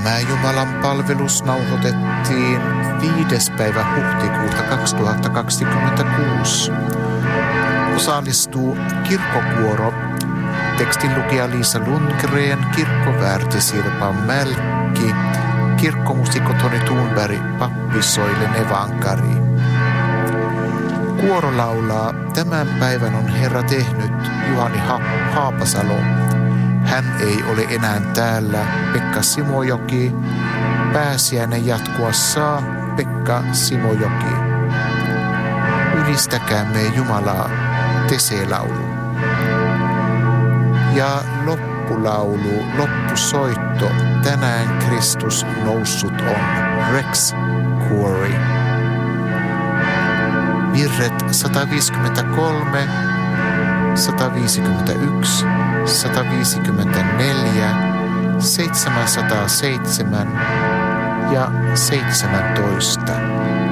Tämä Jumalan palvelus nauhoitettiin 5. päivä huhtikuuta 2026. Osallistuu kirkkokuoro, tekstinlukija Liisa Lundgren, kirkkoväärti Sirpa Mälkki, kirkkomuusikko Toni Thunberg, pappi Soilen evankari. Kuoro laulaa Tämän päivän on Herra tehnyt Juhani Haapasalo. Hän ei ole enää täällä, Pekka Simojoki. Pääsiäinen jatkua saa, Pekka Simojoki. Ylistäkäämme Jumalaa, Tese-laulu. Ja loppulaulu, loppusoitto, Tänään Kristus noussut on, Rex Quarry. Virret 153, 151, 154, 707 ja 17.